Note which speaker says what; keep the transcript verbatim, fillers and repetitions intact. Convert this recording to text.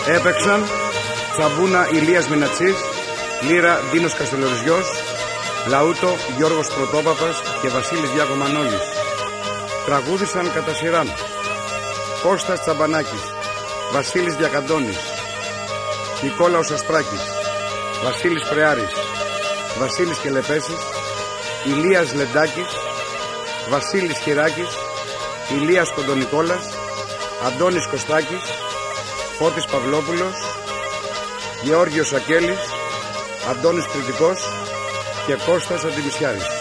Speaker 1: Έπαιξαν Τσαμπούνα Ηλίας Μινατσής, Λύρα Ντίνος Καστελοριζιός, Λαούτο Γιώργος Πρωτόπαπας και Βασίλης Διακομανόλης. Τραγούδησαν κατά σειράν Κώστας Τσαμπανάκης, Βασίλης Διακαντώνης, Νικόλαος Ασπράκης, Βασίλης Πρεάρης, Βασίλης Κελεπέσης, Ηλίας Λεντάκης, Βασίλης Χειράκης, Ηλίας Κοντονικόλας, Αντώνης Κωστάκης, Φώτης Παυλόπουλος, Γεώργιος Ακέλης, Αντώνης Κρητικός και Κώστας Αντιμισιάρης.